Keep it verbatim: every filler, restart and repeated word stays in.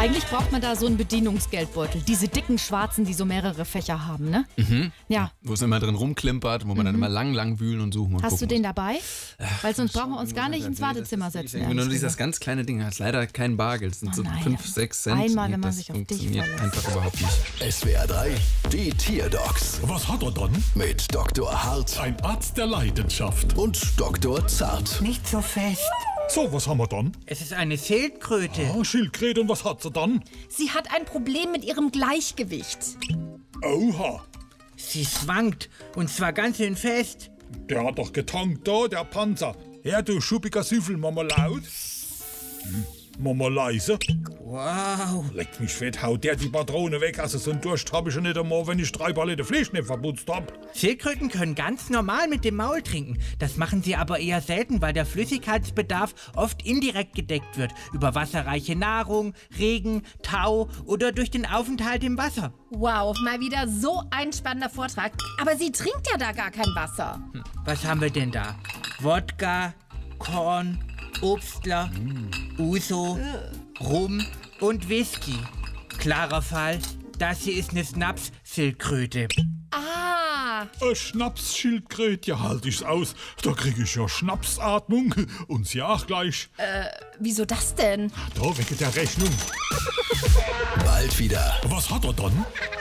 Eigentlich braucht man da so einen Bedienungsgeldbeutel. Diese dicken schwarzen, die so mehrere Fächer haben, ne? Mhm. Ja. Wo es immer drin rumklimpert, wo man mhm. dann immer lang, lang wühlen und suchen und Hast gucken du den muss. dabei? Weil sonst brauchen wir uns gar nicht ins Badezimmer setzen. Nur dieses ganz kleine Ding hat leider kein Bargeld. Das sind so fünf, sechs Cent. Einmal, wenn man das sich auf dich funktioniert verlässt. einfach überhaupt nicht. S W R drei, die Tierdocs Was hat er dann? mit Doktor Hart Ein Arzt der Leidenschaft. und Doktor Zart. Nicht so fest. So, was haben wir dann? Es ist eine Schildkröte. Ah, Schildkröte, und was hat sie dann? Sie hat ein Problem mit ihrem Gleichgewicht. Oha, Sie schwankt, und zwar ganz schön fest. der hat doch getankt da, der Panzer. Ja, du schuppiger Süffel, Mama laut. Hm. Mama leise. Wow. Leck mich fett, haut der die Patrone weg. Also so einen Durst habe ich schon nicht einmal, wenn ich drei Palette Fleisch nicht verputzt hab. Schildkröten können ganz normal mit dem Maul trinken. Das machen sie aber eher selten, weil der Flüssigkeitsbedarf oft indirekt gedeckt wird. Über wasserreiche Nahrung, Regen, Tau oder durch den Aufenthalt im Wasser. Wow, mal wieder so ein spannender Vortrag. Aber sie trinkt ja da gar kein Wasser. Hm. Was haben wir denn da? Wodka, Korn, Obstler, mm. Uso, Rum und Whisky. Klarer Fall, das hier ist eine Schnaps-Schildkröte. Ah, Eine Schnapsschildkröte, ja, halt ich's aus. Da krieg ich ja Schnapsatmung. Und sie auch gleich. wieso das denn? Da wegen der Rechnung. Bald wieder. Was hat er dann?